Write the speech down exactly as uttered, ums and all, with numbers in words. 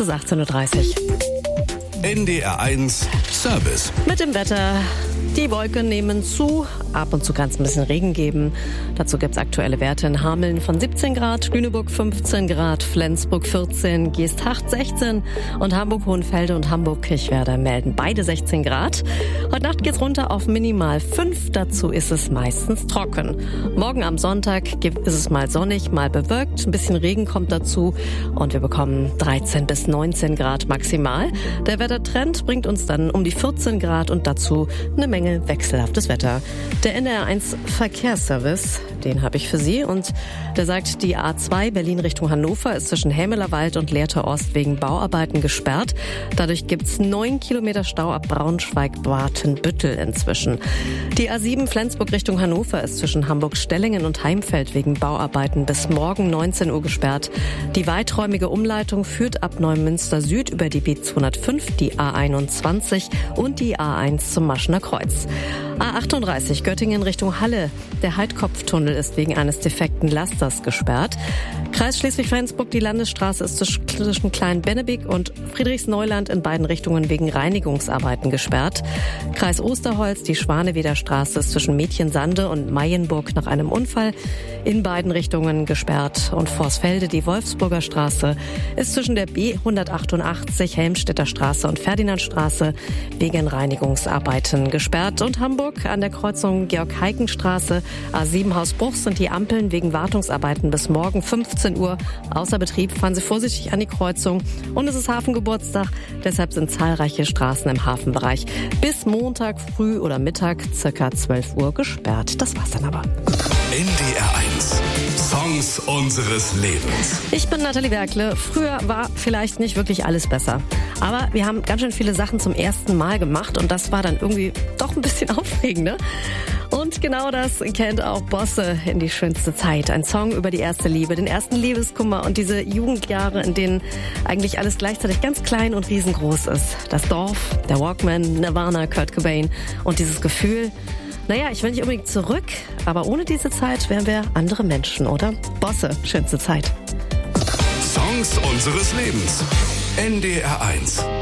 ist achtzehn Uhr dreißig. N D R eins Service. Mit dem Wetter. Die Wolken nehmen zu. Ab und zu kann es ein bisschen Regen geben. Dazu gibt es aktuelle Werte in Hameln von siebzehn Grad, Lüneburg fünfzehn Grad, Flensburg vierzehn, Geesthacht sechzehn und Hamburg-Hohenfelde und Hamburg-Kirchwerder melden beide sechzehn Grad. Heute Nacht geht's runter auf minimal fünf. Dazu ist es meistens trocken. Morgen am Sonntag ist es mal sonnig, mal bewölkt. Ein bisschen Regen kommt dazu und wir bekommen dreizehn bis neunzehn Grad maximal. Der Wettertrend bringt uns dann um die vierzehn Grad und dazu eine Menge wechselhaftes Wetter. Der N D R eins Verkehrsservice, den habe ich für Sie und der sagt, die A zwei Berlin Richtung Hannover ist zwischen Hämelerwald und Lehrter Ost wegen Bauarbeiten gesperrt. Dadurch gibt's neun Kilometer Stau ab Braunschweig-Watenbüttel inzwischen. Die A sieben Flensburg Richtung Hannover ist zwischen Hamburg-Stellingen und Heimfeld wegen Bauarbeiten bis morgen neunzehn Uhr gesperrt. Die weiträumige Umleitung führt ab Neumünster Süd über die B zweihundertfünf, die A einundzwanzig und die A eins zum Maschener Kreuz. A achtunddreißig Göttingen Richtung Halle. Der Heidkopftunnel ist wegen eines defekten Lasters gesperrt. Kreis Schleswig-Flensburg, die Landesstraße ist zwischen Klein-Bennebig und Friedrichsneuland in beiden Richtungen wegen Reinigungsarbeiten gesperrt. Kreis Osterholz, die Schwaneweder Straße ist zwischen Mädchensande und Mayenburg nach einem Unfall in beiden Richtungen gesperrt. Und Vorsfelde, die Wolfsburger Straße, ist zwischen der B hundertachtundachtzig Helmstedter Straße und Ferdinandstraße wegen Reinigungsarbeiten gesperrt. Und Hamburg an der Kreuzung Georg-Heiken-Straße, A sieben Hausbruch sind die Ampeln wegen Wartungsarbeiten bis morgen fünfzehn Uhr außer Betrieb. Fahren Sie vorsichtig an die Kreuzung. Und es ist Hafengeburtstag, deshalb sind zahlreiche Straßen im Hafenbereich bis Montag früh oder Mittag circa zwölf Uhr gesperrt. Das war's dann aber. N D R eins Songs unseres Lebens. Ich bin Nathalie Werkle. Früher war vielleicht nicht wirklich alles besser. Aber wir haben ganz schön viele Sachen zum ersten Mal gemacht und das war dann irgendwie doch ein bisschen aufregend, ne? Und genau das kennt auch Bosse in die schönste Zeit. Ein Song über die erste Liebe, den ersten Liebeskummer und diese Jugendjahre, in denen eigentlich alles gleichzeitig ganz klein und riesengroß ist. Das Dorf, der Walkman, Nirvana, Kurt Cobain und dieses Gefühl, naja, ich will nicht unbedingt zurück, aber ohne diese Zeit wären wir andere Menschen, oder? Bosse, schönste Zeit. Songs unseres Lebens. N D R eins.